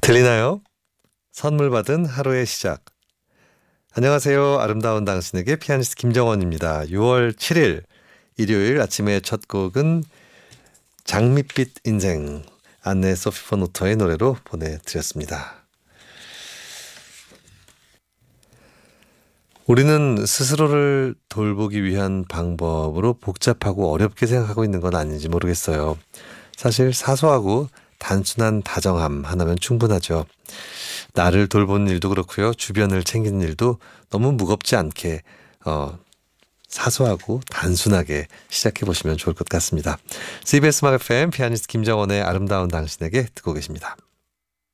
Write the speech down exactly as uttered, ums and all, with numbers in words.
들리나요? 선물 받은 하루의 시작. 안녕하세요. 아름다운 당신에게 피아니스트 김정원입니다. 유월 칠일 일요일 아침의 첫 곡은 장밋빛 인생 안네 소피 포노토의 노래로 보내드렸습니다. 우리는 스스로를 돌보기 위한 방법으로 복잡하고 어렵게 생각하고 있는 건 아닌지 모르겠어요. 사실 사소하고 단순한 다정함 하나면 충분하죠. 나를 돌보는 일도 그렇고요. 주변을 챙기는 일도 너무 무겁지 않게 어, 사소하고 단순하게 시작해 보시면 좋을 것 같습니다. 씨비에스 음악 에프엠 피아니스트 김정원의 아름다운 당신에게 듣고 계십니다.